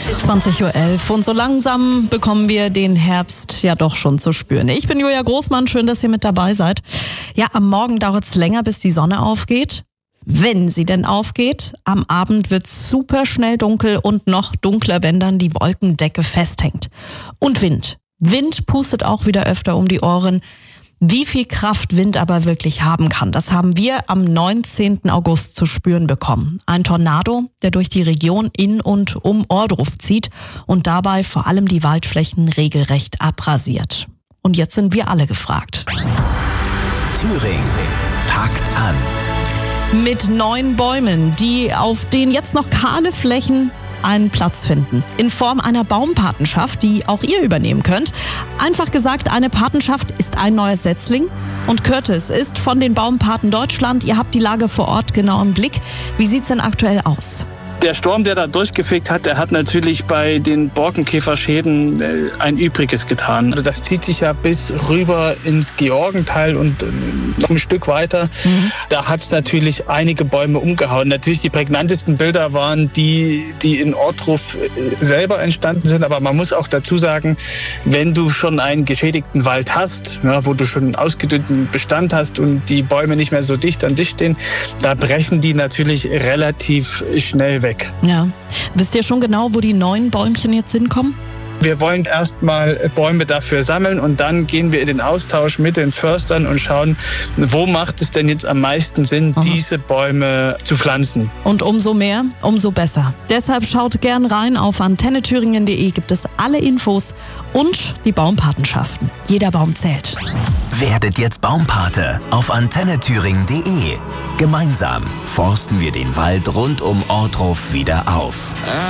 20:11 Uhr und so langsam bekommen wir den Herbst ja doch schon zu spüren. Ich bin Julia Großmann, schön, dass ihr mit dabei seid. Ja, am Morgen dauert es länger, bis die Sonne aufgeht. Wenn sie denn aufgeht, am Abend wird es super schnell dunkel und noch dunkler, wenn dann die Wolkendecke festhängt. Und Wind. Wind pustet auch wieder öfter um die Ohren. Wie viel Kraft Wind aber wirklich haben kann, das haben wir am 19. August zu spüren bekommen. Ein Tornado, der durch die Region in und um Ohrdruf zieht und dabei vor allem die Waldflächen regelrecht abrasiert. Und jetzt sind wir alle gefragt. Thüringen packt an. Mit 9 Bäumen, die auf den jetzt noch kahle Flächen einen Platz finden. In Form einer Baumpatenschaft, die auch ihr übernehmen könnt. Einfach gesagt, eine Patenschaft ist ein neues Setzling. Und Curtis ist von den Baumpaten Deutschland. Ihr habt die Lage vor Ort genau im Blick. Wie sieht's denn aktuell aus? Der Sturm, der da durchgefegt hat, der hat natürlich bei den Borkenkäferschäden ein Übriges getan. Also das zieht sich ja bis rüber ins Georgental und noch ein Stück weiter. Da hat es natürlich einige Bäume umgehauen. Natürlich die prägnantesten Bilder waren die in Ohrdruf selber entstanden sind. Aber man muss auch dazu sagen, wenn du schon einen geschädigten Wald hast, ja, wo du schon einen ausgedünnten Bestand hast und die Bäume nicht mehr so dicht an dicht stehen, da brechen die natürlich relativ schnell weg. Ja. Wisst ihr schon genau, wo die 9 Bäumchen jetzt hinkommen? Wir wollen erstmal Bäume dafür sammeln und dann gehen wir in den Austausch mit den Förstern und schauen, wo macht es denn jetzt am meisten Sinn, diese Bäume zu pflanzen. Und umso mehr, umso besser. Deshalb schaut gern rein auf antennethüringen.de, gibt es alle Infos und die Baumpatenschaften. Jeder Baum zählt. Werdet jetzt Baumpate auf antennethüringen.de. Gemeinsam forsten wir den Wald rund um Ohrdruf wieder auf.